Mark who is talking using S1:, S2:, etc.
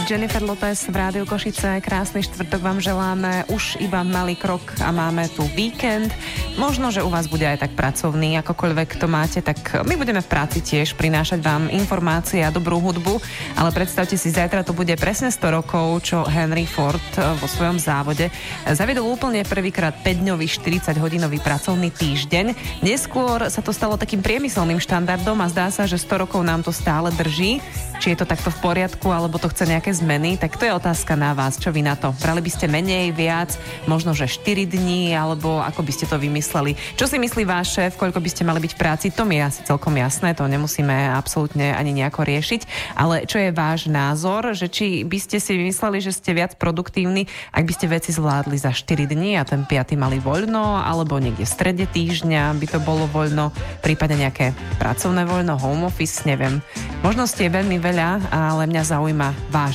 S1: Jennifer Lopez v Rádiu Košice. Krásny štvrtok vám želáme. Už iba malý krok a máme tu víkend. Možno, že u vás bude aj tak pracovný, akokoľvek to máte, tak my budeme v práci tiež prinášať vám informácie a dobrú hudbu, ale predstavte si, zajtra to bude presne 100 rokov, čo Henry Ford vo svojom závode zaviedol úplne prvýkrát 5-dňový 40-hodinový pracovný týždeň. Neskôr sa to stalo takým priemyselným štandardom a zdá sa, že 100 rokov nám to stále drží. Či je to takto v poriadku, alebo to chce nejaké zmeny, tak to je otázka na vás. Čo vy na to? Brali by ste menej, viac, možno, že 4 dní, alebo ako by ste to vymysleli? Čo si myslí váš šéf, koľko by ste mali byť v práci? To mi je asi celkom jasné, to nemusíme absolútne ani nejako riešiť. Ale čo je váš názor, že či by ste si vymysleli, že ste viac produktívni, ak by ste veci zvládli za 4 dní a ten 5. mali voľno, alebo niekde v strede týždňa by to bolo voľno, prípadne nejaké pracovné voľno, home office, neviem. Možností je veľmi veľa, ale mňa zaujíma váš